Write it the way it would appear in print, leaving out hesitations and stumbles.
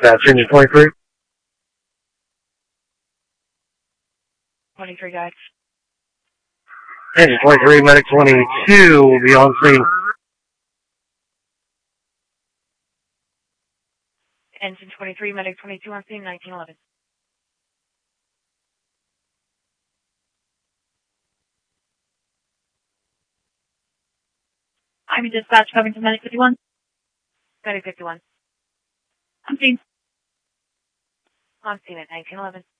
Dispatch engine 23. 23 guys. Engine 23, medic 22 will be on scene. Engine 23, medic 22 on scene, 1911. I'm in dispatch coming to medic 51. Medic 51. I'm scene. On scene at 1911.